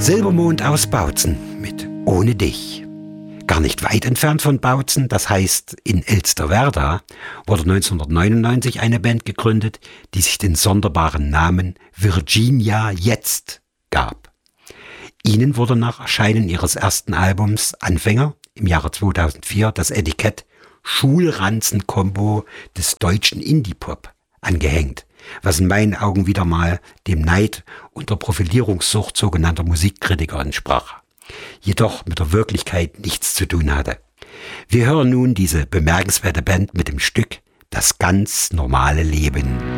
Silbermond aus Bautzen mit Ohne dich. Gar nicht weit entfernt von Bautzen, das heißt in Elsterwerda, wurde 1999 eine Band gegründet, die sich den sonderbaren Namen Virginia Jetzt gab. Ihnen wurde nach Erscheinen ihres ersten Albums Anfänger im Jahre 2004 das Etikett Schulranzen-Kombo des deutschen Indie-Pop angehängt, was in meinen Augen wieder mal dem Neid und der Profilierungssucht sogenannter Musikkritiker entsprach, jedoch mit der Wirklichkeit nichts zu tun hatte. Wir hören nun diese bemerkenswerte Band mit dem Stück Das ganz normale Leben.